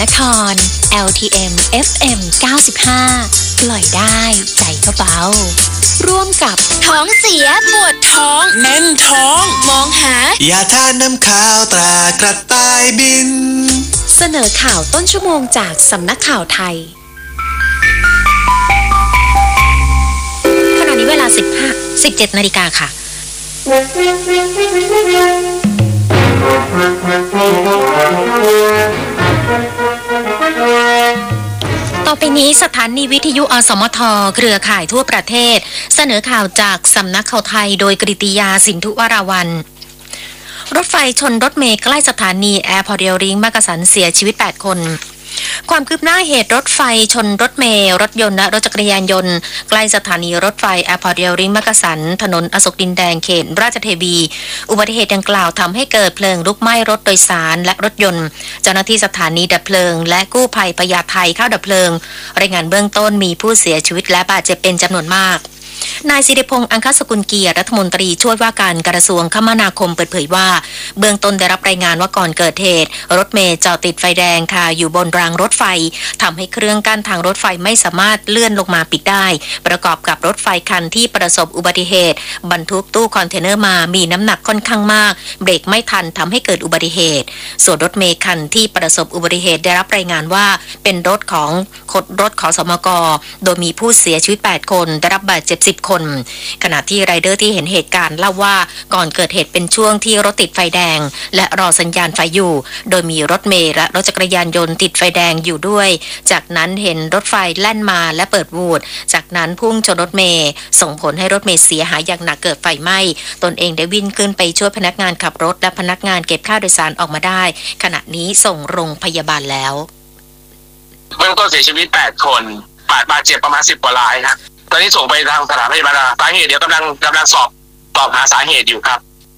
นคร LTM FM 95 ปล่อยได้ใจก็เบาร่วมกับท้องเสียปวดท้องแน่นท้องมองหายาทานน้ำขาวตรากระต่ายบินเสนอข่าวต้นชั่วโมงจากสำนักข่าวไทยขณะนี้เวลา17 นาฬิกาค่ะต่อไปนี้สถานีวิทยุอสมทเครือข่ายทั่วประเทศเสนอข่าวจากสำนักข่าวไทยโดยกฤติยาสินธุวราวัลย์รถไฟชนรถเมล์ใกล้สถานีแอร์พอร์ตเรลลิงก์มักกะสันเสียชีวิต8 คนความคืบหน้าเหตุรถไฟชนรถเมล์รถยนต์และรถจักรยานยนต์ใกล้สถานีรถไฟแอร์พอร์ตเรลลิงก์มักกะสันถนนอโศกดินแดงเขตราชเทวีอุบัติเหตุดังกล่าวทำให้เกิดเพลิงลุกไหม้รถโดยสารและรถยนต์เจ้าหน้าที่สถานีดับเพลิงและกู้ภัยพญาไทเข้าดับเพลิงรายงานเบื้องต้นมีผู้เสียชีวิตและบาดเจ็บเป็นจำนวนมากนายศิริพงษ์อังคสกุลเกียรติรัฐมนตรีช่วยว่าการกระทรวงคมนาคมเปิดเผยว่าเบื้องต้นได้รับรายงานว่าก่อนเกิดเหตุรถเมล์จอดติดไฟแดงค่ะอยู่บนรางรถไฟทำให้เครื่องกั้นทางรถไฟไม่สามารถเลื่อนลงมาปิดได้ประกอบกับรถไฟคันที่ประสบอุบัติเหตุบรรทุกตู้คอนเทนเนอร์มามีน้ำหนักค่อนข้างมากเบรกไม่ทันทำให้เกิดอุบัติเหตุส่วนรถเมล์คันที่ประสบอุบัติเหตุได้รับรายงานว่าเป็นรถขสมกโดยมีผู้เสียชีวิต8 คนได้รับบาดเจ็บ10 คนขณะที่ไรเดอร์ที่เห็นเหตุการณ์เล่าว่าก่อนเกิดเหตุเป็นช่วงที่รถติดไฟแดงและรอสัญญาณไฟอยู่โดยมีรถเมล์และรถจักรยานยนต์ติดไฟแดงอยู่ด้วยจากนั้นเห็นรถไฟแล่นมาและเปิดวูดจากนั้นพุ่งชนรถเมล์ส่งผลให้รถเมล์เสียหายอย่างหนักเกิดไฟไหม้ตนเองได้วิ่งขึ้นไปช่วยพนักงานขับรถและพนักงานเก็บค่าโดยสารออกมาได้ขณะนี้ส่งโรงพยาบาลแล้วเบื้องต้นเสียชีวิต8 คนบาดเจ็บประมาณ10 กว่ารายครับตอนนี้ส่งไปทางสถานพยาบาลสาเหตุเดี๋ยวกำลังสอบหาสาเหตุอยู่ครับ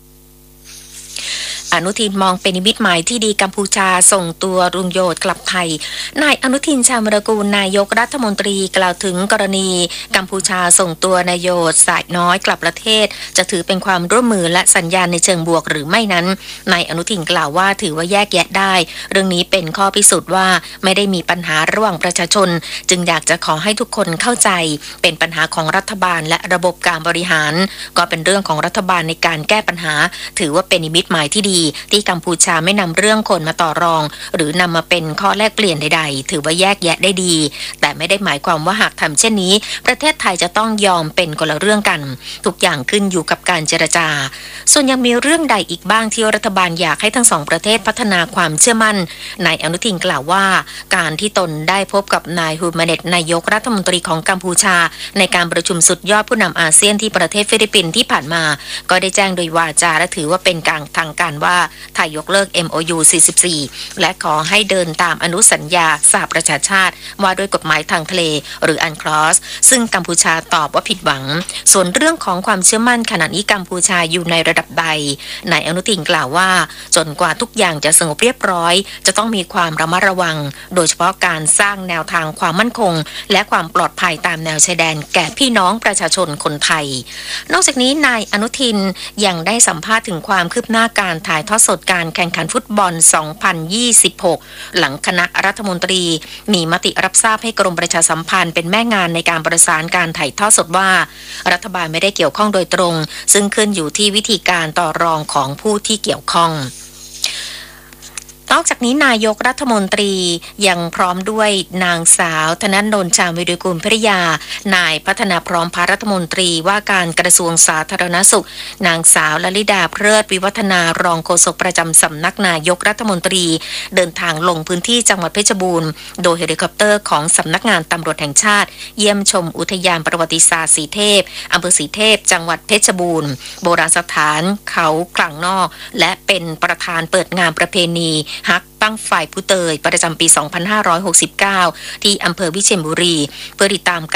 อนุทินมองเป็นนิมิตหมายที่ดีกัมพูชาส่งตัวรุงโยธกลับไทยนายอนุทินชาญวิรากูลนายกรัฐมนตรีกล่าวถึงกรณีกัมพูชาส่งตัวนายโยธสายน้อยกลับประเทศจะถือเป็นความร่วมมือและสัญญาณในเชิงบวกหรือไม่นั้นนายอนุทินกล่าวว่าถือว่าแยกแยะได้เรื่องนี้เป็นข้อพิสูจน์ว่าไม่ได้มีปัญหาระหว่างประชาชนจึงอยากจะขอให้ทุกคนเข้าใจเป็นปัญหาของรัฐบาลและระบบการบริหารก็เป็นเรื่องของรัฐบาลในการแก้ปัญหาถือว่าเป็นนิมิตหมายที่ดีที่กัมพูชาไม่นำเรื่องคนมาต่อรองหรือนำมาเป็นข้อแลกเปลี่ยนใดๆถือว่าแยกแยะได้ดีแต่ไม่ได้หมายความว่าหากทำเช่นนี้ประเทศไทยจะต้องยอมเป็นคนละเรื่องกันทุกอย่างขึ้นอยู่กับการเจรจาส่วนยังมีเรื่องใดอีกบ้างที่รัฐบาลอยากให้ทั้งสองประเทศพัฒนาความเชื่อมั่นนายอนุทินกล่าวว่าการที่ตนได้พบกับนายฮูมาเน็ตนายกรัฐมนตรีของกัมพูชาในการประชุมสุดยอดผู้นำอาเซียนที่ประเทศฟิลิปปินส์ที่ผ่านมาก็ได้แจ้งโดยวาจาและถือว่าเป็นการทางการว่าไทยยกเลิก MOU 44 และขอให้เดินตามอนุสัญญาสหประชาชาติว่าด้วยกฎหมายทางทะเลหรือ UNCLOS ซึ่งกัมพูชาตอบว่าผิดหวังส่วนเรื่องของความเชื่อมั่นขณะนี้กัมพูชาอยู่ในระดับใดนายอนุทินกล่าวว่าจนกว่าทุกอย่างจะสงบเรียบร้อยจะต้องมีความระมัดระวังโดยเฉพาะการสร้างแนวทางความมั่นคงและความปลอดภัยตามแนวชายแดนแก่พี่น้องประชาชนคนไทยนอกจากนี้นายอนุทินยังได้สัมภาษณ์ถึงความคืบหน้าการถ่ายทอดสดการแข่งขันฟุตบอล 2026 หลังคณะรัฐมนตรีมีมติรับทราบให้กรมประชาสัมพันธ์เป็นแม่งานในการประสานการถ่ายทอดสดว่ารัฐบาลไม่ได้เกี่ยวข้องโดยตรงซึ่งขึ้นอยู่ที่วิธีการต่อรองของผู้ที่เกี่ยวข้องนอกจากนี้นายกรัฐมนตรียังพร้อมด้วยนางสาวธนนนท์ ชาญวิรุฬกุลภริยานายพัฒนาพร้อมพัฒน์รัฐมนตรีว่าการกระทรวงสาธารณสุขนางสาวลลิดาเพลิดวิวัฒนารองโฆษกประจำสำนักนายกรัฐมนตรีเดินทางลงพื้นที่จังหวัดเพชรบูรณ์โดยเฮลิคอปเตอร์ของสำนักงานตำรวจแห่งชาติเยี่ยมชมอุทยานประวัติศาสตร์สีเทพอำเภอสีเทพจังหวัดเพชรบูรณ์โบราณสถานเขากลางนอกและเป็นประธานเปิดงานประเพณีฮักตั้งไฟผู้เตยประจำปี 2569 ที่อำเภอวิเชียรบุรีเพื่อติดตาม